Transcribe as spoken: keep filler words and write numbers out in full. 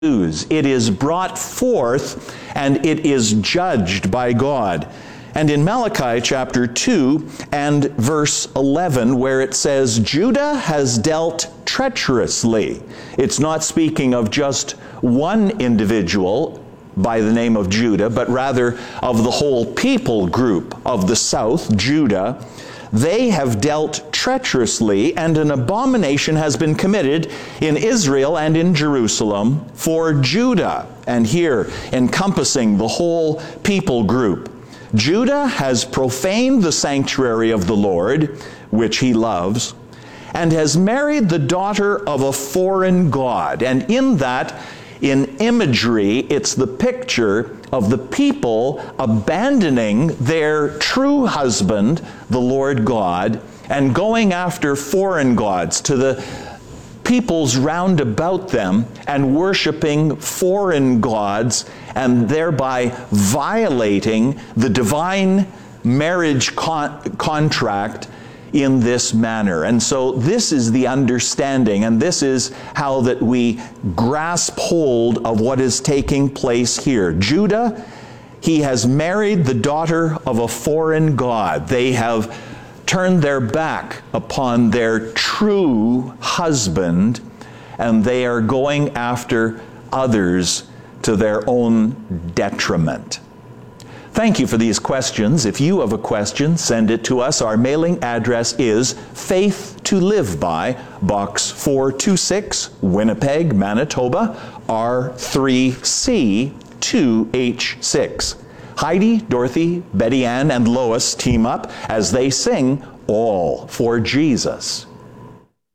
It is brought forth and it is judged by God. And in Malachi chapter two and verse eleven, where it says, Judah has dealt treacherously. It's not speaking of just one individual by the name of Judah, but rather of the whole people group of the south, Judah. They have dealt treacherously, and an abomination has been committed in Israel and in Jerusalem for Judah. And here, encompassing the whole people group. Judah has profaned the sanctuary of the Lord, which he loves, and has married the daughter of a foreign god. And in that, in imagery, it's the picture of the people abandoning their true husband, the Lord God, and going after foreign gods to the peoples round about them and worshiping foreign gods, and thereby violating the divine marriage con- contract in this manner. And so this is the understanding, and this is how that we grasp hold of what is taking place here. Judah, he has married the daughter of a foreign god. They have turned their back upon their true husband, and they are going after others to their own detriment. Thank you for these questions. If you have a question, send it to us. Our mailing address is Faith to Live By, Box four two six, Winnipeg, Manitoba, R three C two H six. Heidi, Dorothy, Betty Ann, and Lois team up as they sing All for Jesus.